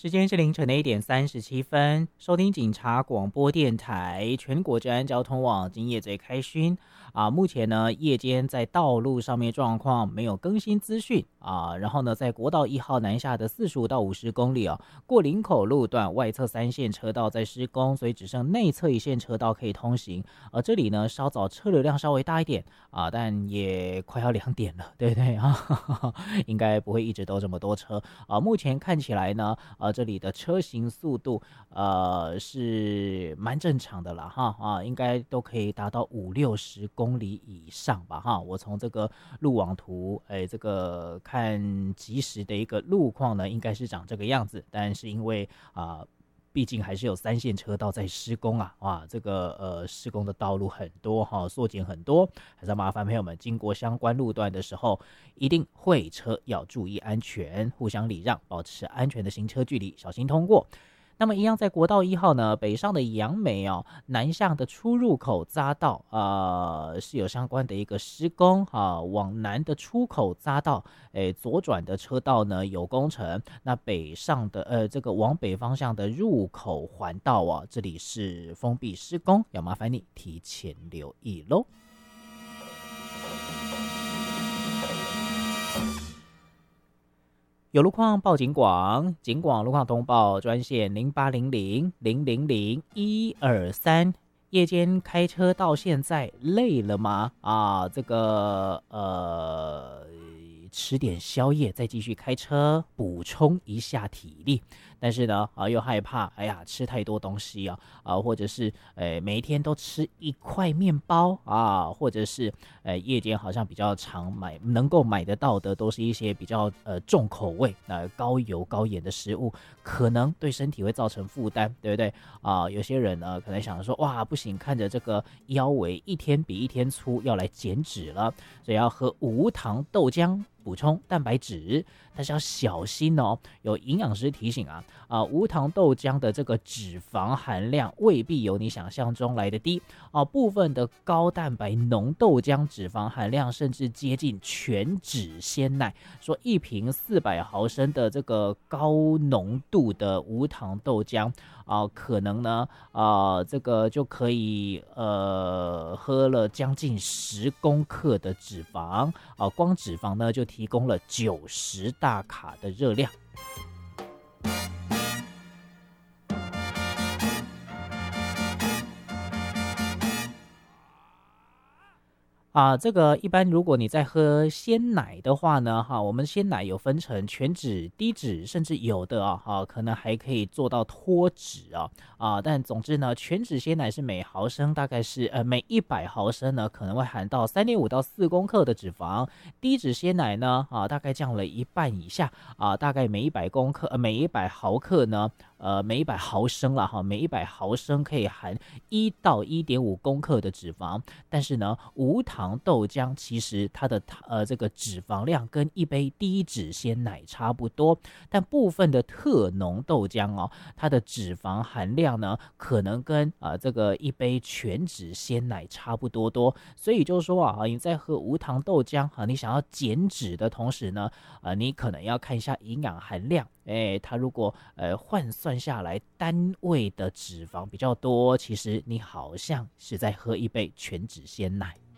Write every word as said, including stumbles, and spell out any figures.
时间是凌晨的一点三十七分，收听警察广播电台全国治安交通网，今夜最开勋啊。目前呢，夜间在道路上面状况没有更新资讯啊。然后呢，在国道一号南下的四十五到五十公里哦，过林口路段外侧三线车道在施工，所以只剩内侧一线车道可以通行。而这里呢，稍早车流量稍微大一点啊，但也快要两点了，对不对啊？应该不会一直都这么多车啊。目前看起来呢，呃。这里的车行速度呃是蛮正常的啦哈啊，应该都可以达到五六十公里以上吧哈。我从这个路网图，哎，这个看即时的一个路况呢，应该是长这个样子，但是因为啊。呃毕竟还是有三线车道在施工啊，哇，这个呃施工的道路很多哈，缩减很多，还是要麻烦朋友们经过相关路段的时候，一定会车要注意安全，互相礼让，保持安全的行车距离，小心通过。那么一样在国道一号呢，北上的杨梅哦，南向的出入口匝道呃是有相关的一个施工啊，往南的出口匝道，诶左转的车道呢有工程，那北上的呃这个往北方向的入口环道啊，这里是封闭施工，要麻烦你提前留意喽。有路况报警广，警广路况通报专线零八零零零零零一二三。夜间开车到现在累了吗？啊，这个呃，吃点宵夜再继续开车，补充一下体力。但是呢，啊，又害怕，哎呀，吃太多东西啊，啊，或者是，呃，每一天都吃一块面包啊，或者是，呃，夜间好像比较常买，能够买得到的都是一些比较呃重口味、呃高油高盐的食物，可能对身体会造成负担，对不对啊？有些人呢，可能想说，哇，不行，看着这个腰围一天比一天粗，要来减脂了，所以要喝无糖豆浆。补充蛋白质，但是要小心哦。有营养师提醒啊，啊，无糖豆浆的这个脂肪含量未必有你想象中来的低啊。部分的高蛋白浓豆浆脂肪含量甚至接近全脂鲜奶。说一瓶四百毫升的这个高浓度的无糖豆浆啊，可能呢，啊，这个就可以呃喝了将近十公克的脂肪啊，光脂肪呢就提供了九十大卡的热量。啊，这个一般如果你在喝鲜奶的话呢，哈，我们鲜奶有分成全脂、低脂，甚至有的啊，哈，可能还可以做到脱脂啊，啊，但总之呢，全脂鲜奶是每毫升大概是呃每一百毫升呢可能会含到三点五到四公克的脂肪，低脂鲜奶呢，啊，大概降了一半以下啊，大概每一百公克呃每一百毫克呢。呃，每一百毫升啦哈，每一百毫升可以含一到一点五公克的脂肪，但是呢，无糖豆浆其实它的呃这个脂肪量跟一杯低脂鲜奶差不多，但部分的特浓豆浆哦，它的脂肪含量呢可能跟啊、呃、这个一杯全脂鲜奶差不多多，所以就是说啊，你在喝无糖豆浆啊，你想要减脂的同时呢，啊、呃，你可能要看一下营养含量。哎，它如果呃换算下来单位的脂肪比较多，其实你好像是在喝一杯全脂鲜奶。